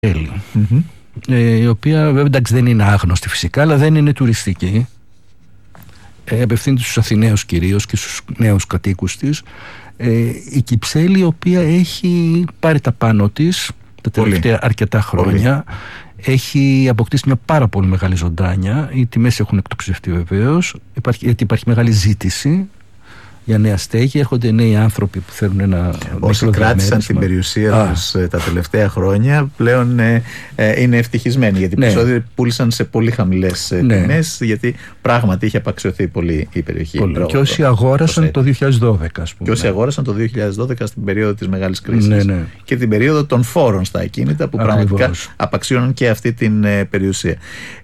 η οποία βέβαια εντάξει δεν είναι άγνωστη φυσικά, αλλά δεν είναι τουριστική. Απευθύνεται στους Αθηναίους κυρίως και στους νέους κατοίκους της. Η Κυψέλη, η οποία έχει πάρει τα πάνω της τα τελευταία αρκετά χρόνια. Έχει αποκτήσει μια πάρα πολύ μεγάλη ζωντάνια. Οι τιμές έχουν εκτοξευτεί βεβαίως, γιατί υπάρχει μεγάλη ζήτηση για νέα στέγη. Έρχονται νέοι άνθρωποι που θέλουν ένα. Όσοι κράτησαν την περιουσία τους τα τελευταία χρόνια πλέον είναι ευτυχισμένοι, γιατί περισσότεροι πούλησαν σε πολύ χαμηλές τιμές, γιατί πράγματι είχε απαξιωθεί πολύ η περιοχή. Και όσοι αγόρασαν το 2012, ας πούμε. Και όσοι αγόρασαν το 2012 στην περίοδο της μεγάλης κρίσης και την περίοδο των φόρων στα ακίνητα, που πραγματικά απαξίωναν και αυτή την περιουσία.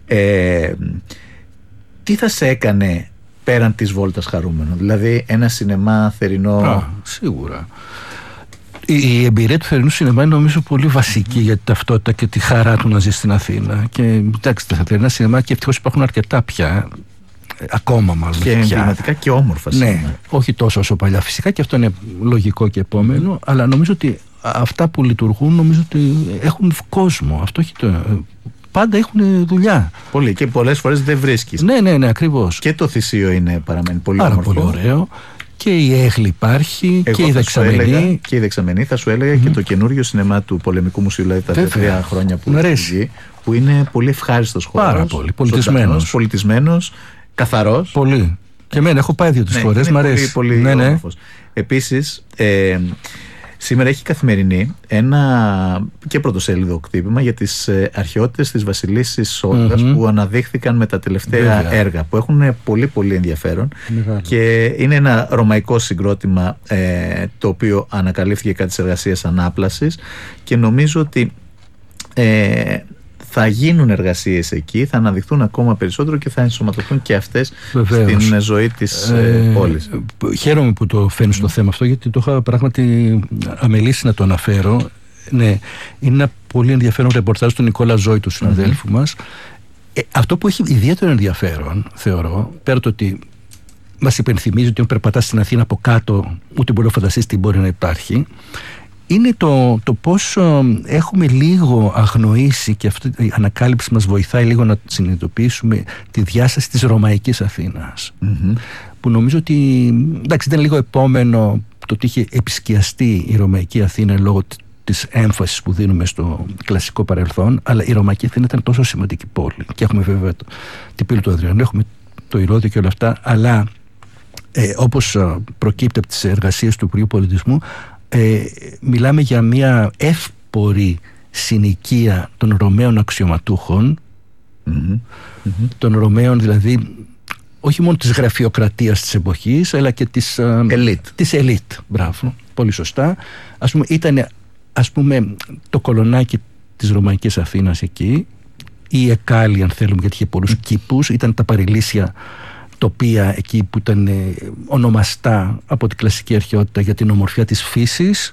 Τι θα σε έκανε πέραν της βόλτας χαρούμενο, δηλαδή ένα σινεμά θερινό? Σίγουρα. Η εμπειρία του θερινού σινεμά είναι νομίζω πολύ βασική για τη ταυτότητα και τη χαρά του να ζει στην Αθήνα. Και εντάξει, τα θερινά σινεμά, και ευτυχώς υπάρχουν αρκετά πια, ακόμα μάλλον. Και εμβληματικά και όμορφα σινεμά. Όχι τόσο όσο παλιά φυσικά, και αυτό είναι λογικό και επόμενο, αλλά νομίζω ότι αυτά που λειτουργούν νομίζω ότι έχουν κόσμο. Αυτό έχει πάντα έχουν δουλειά. Πολύ, και πολλές φορές δεν βρίσκεις. Ναι, ακριβώς. Και το Θησίο παραμένει πολύ πάρα όμορφο. Πολύ ωραίο. Και η Έγλη υπάρχει. Εγώ και η Δεξαμενή. Και η Δεξαμενή, θα σου έλεγα, και το καινούριο σινεμά του Πολεμικού Μουσείου, δηλαδή τα 3 χρόνια που έχει, που είναι πολύ ευχάριστος χώρος. Πάρα πολύ. Πολιτισμένος, καθαρός. Πολύ. Και εμένα έχω πάει 2-3 φορές. Μ' αρέσει. Πολύ όμορφος. Επίσης, σήμερα έχει Καθημερινή ένα και πρωτοσέλιδο κτύπημα για τις αρχαιότητες της Βασιλίσσης Σόλγας, που αναδείχθηκαν με τα τελευταία έργα, που έχουν πολύ πολύ ενδιαφέρον. Και είναι ένα ρωμαϊκό συγκρότημα το οποίο ανακαλύφθηκε κατά τις εργασίες ανάπλασης, και νομίζω ότι θα γίνουν εργασίες εκεί, θα αναδειχθούν ακόμα περισσότερο και θα ενσωματωθούν και αυτές στην ζωή της πόλης. Χαίρομαι που το φαίνεις στο θέμα αυτό, γιατί το είχα πράγματι αμελήσει να το αναφέρω. Ναι, είναι ένα πολύ ενδιαφέρον ρεπορτάζ του Νικόλα Ζώη, του συναδέλφου μας. Αυτό που έχει ιδιαίτερο ενδιαφέρον, θεωρώ, πέρα το ότι μας υπενθυμίζει ότι όταν περπατάς στην Αθήνα από κάτω ούτε μπορεί να φανταστείς τι μπορεί να υπάρχει, είναι το πόσο έχουμε λίγο αγνοήσει, και αυτή η ανακάλυψη μας βοηθάει λίγο να συνειδητοποιήσουμε τη διάσταση της ρωμαϊκής Αθήνας, που νομίζω ότι εντάξει, ήταν λίγο επόμενο το ότι είχε επισκιαστεί η ρωμαϊκή Αθήνα λόγω της έμφασης που δίνουμε στο κλασικό παρελθόν, αλλά η ρωμαϊκή Αθήνα ήταν τόσο σημαντική πόλη, και έχουμε βέβαια την πύλη του Αδριανού, έχουμε το Ηρώδειο και όλα αυτά, αλλά όπως προκύπτει από τις εργασίες του Υπουργείου Πολιτισμού, μιλάμε για μια εύπορη συνοικία των Ρωμαίων αξιωματούχων, των Ρωμαίων δηλαδή, όχι μόνο της γραφειοκρατίας της εποχής, αλλά και της ελίτ. Μπράβο, πολύ σωστά. Ας πούμε, ήταν το κολονάκι της Ρωμαϊκής Αθήνας εκεί, η Εκάλη, αν θέλουμε, γιατί είχε πολλούς κήπους, ήταν τα παρηλήσια τοπία εκεί που ήταν ονομαστά από την κλασική αρχαιότητα για την ομορφιά της φύσης,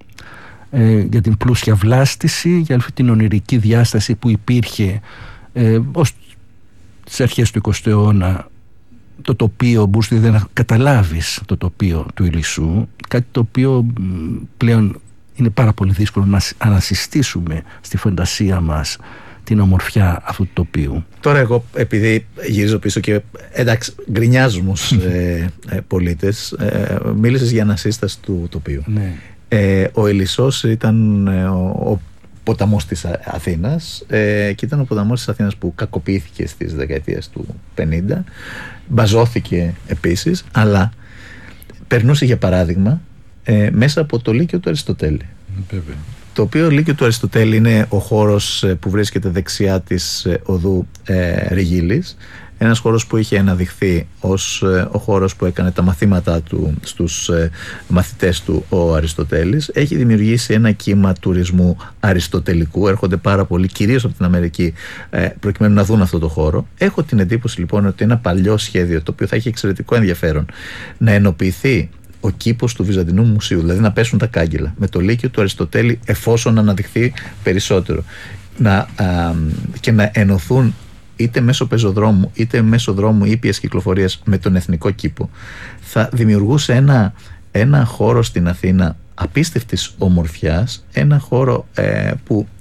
για την πλούσια βλάστηση, για αυτή την ονειρική διάσταση που υπήρχε ως τις αρχές του 20ου αιώνα. Το τοπίο, μπορείς να καταλάβεις το τοπίο του Ηλισσού, κάτι το οποίο πλέον είναι πάρα πολύ δύσκολο να ανασυστήσουμε στη φαντασία μας την ομορφιά αυτού του τοπίου. Τώρα εγώ, επειδή γυρίζω πίσω και εντάξει, γκρινιάζουμε ως πολίτες, μίλησες για ανασύσταση του τοπίου. Ο Ηλισσός ήταν ο ποταμός της Αθήνας, και ήταν ο ποταμός της Αθήνας που κακοποιήθηκε στις δεκαετίες του 50, μπαζώθηκε επίσης, αλλά περνούσε για παράδειγμα μέσα από το Λύκειο του Αριστοτέλη. Βέβαια. Το οποίο Λύκειο του Αριστοτέλη είναι ο χώρος που βρίσκεται δεξιά της οδού Ριγίλης, ένας χώρος που είχε αναδειχθεί ως ο χώρος που έκανε τα μαθήματά του στους μαθητές του ο Αριστοτέλης. Έχει δημιουργήσει ένα κύμα τουρισμού αριστοτελικού, έρχονται πάρα πολλοί, κυρίως από την Αμερική, προκειμένου να δουν αυτό το χώρο. Έχω την εντύπωση λοιπόν ότι ένα παλιό σχέδιο, το οποίο θα έχει εξαιρετικό ενδιαφέρον, να ενοποιηθεί ο κήπος του Βυζαντινού Μουσείου, δηλαδή να πέσουν τα κάγκελα με το Λύκειο του Αριστοτέλη, εφόσον αναδειχθεί περισσότερο, και να ενωθούν είτε μέσω πεζοδρόμου είτε μέσω δρόμου ήπιας κυκλοφορίας με τον Εθνικό Κήπο, θα δημιουργούσε ένα χώρο στην Αθήνα απίστευτης ομορφιάς, ένα χώρο που